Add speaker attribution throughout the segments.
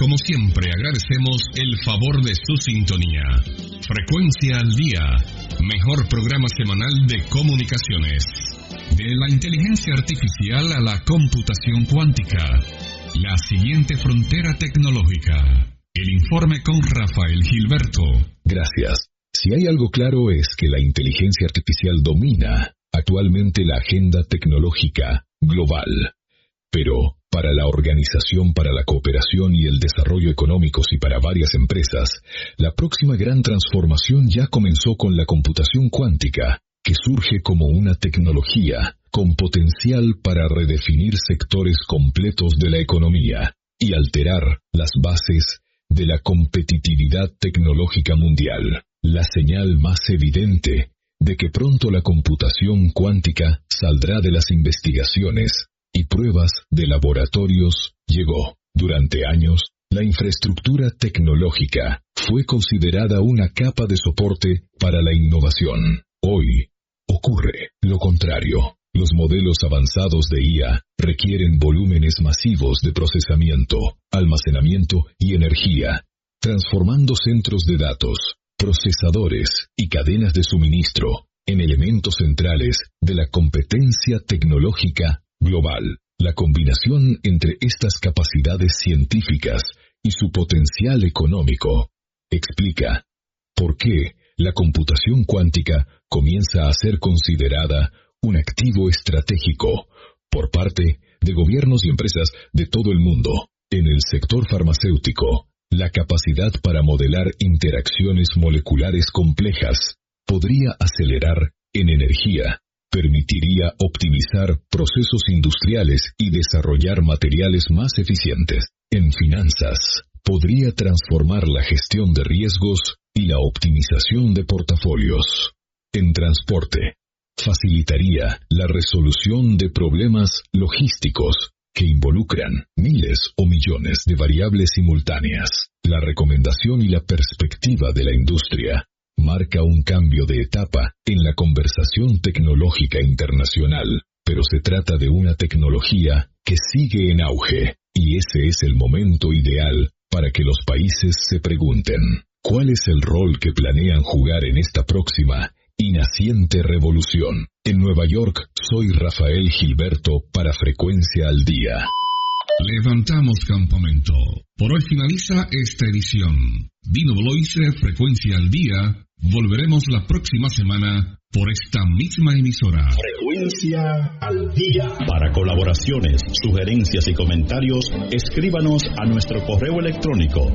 Speaker 1: como siempre, agradecemos el favor de su sintonía. Frecuencia al Día, mejor programa semanal de comunicaciones. De la inteligencia artificial a la computación cuántica, la siguiente frontera tecnológica. El informe con Rafael Gilberto.
Speaker 2: Gracias. Si hay algo claro es que la inteligencia artificial domina actualmente la agenda tecnológica global. Pero, para la Organización para la Cooperación y el Desarrollo Económicos y para varias empresas, la próxima gran transformación ya comenzó con la computación cuántica, que surge como una tecnología con potencial para redefinir sectores completos de la economía y alterar las bases de la competitividad tecnológica mundial. La señal más evidente de que pronto la computación cuántica saldrá de las investigaciones y pruebas de laboratorios llegó. Durante años, la infraestructura tecnológica fue considerada una capa de soporte para la innovación. Hoy, ocurre lo contrario. Los modelos avanzados de IA requieren volúmenes masivos de procesamiento, almacenamiento y energía, transformando centros de datos, procesadores y cadenas de suministro en elementos centrales de la competencia tecnológica global. La combinación entre estas capacidades científicas y su potencial económico explica por qué la computación cuántica comienza a ser considerada un activo estratégico por parte de gobiernos y empresas de todo el mundo. En el sector farmacéutico, la capacidad para modelar interacciones moleculares complejas podría acelerar en energía, permitiría optimizar procesos industriales y desarrollar materiales más eficientes. En finanzas, podría transformar la gestión de riesgos y la optimización de portafolios. En transporte, facilitaría la resolución de problemas logísticos que involucran miles o millones de variables simultáneas. La recomendación y la perspectiva de la industria marca un cambio de etapa en la conversación tecnológica internacional, pero se trata de una tecnología que sigue en auge, y ese es el momento ideal para que los países se pregunten, ¿cuál es el rol que planean jugar en esta próxima y naciente revolución? En Nueva York, soy Rafael Gilberto para Frecuencia al Día.
Speaker 1: Levantamos campamento. Por hoy finaliza esta edición. Dino Bloise, Frecuencia al Día. Volveremos la próxima semana por esta misma emisora.
Speaker 3: Frecuencia al Día.
Speaker 4: Para colaboraciones, sugerencias y comentarios, escríbanos a nuestro correo electrónico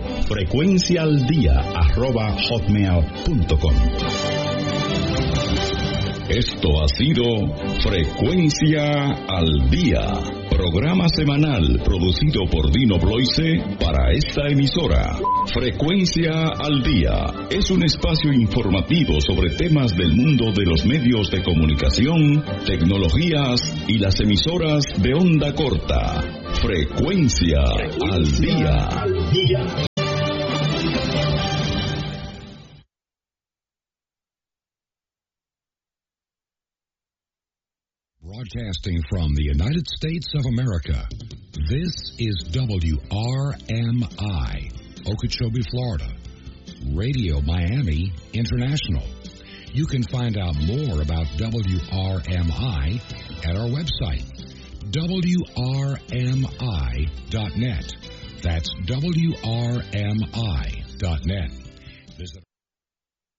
Speaker 4: frecuenciaaldia@hotmail.com. Esto ha sido Frecuencia al Día, programa semanal producido por Dino Bloise para esta emisora. Frecuencia al Día es un espacio informativo sobre temas del mundo de los medios de comunicación, tecnologías y las emisoras de onda corta. Frecuencia al Día.
Speaker 5: Broadcasting from the United States of America, this is WRMI, Okeechobee, Florida, Radio Miami International. You can find out more about WRMI at our website, WRMI.net. That's WRMI.net. Visit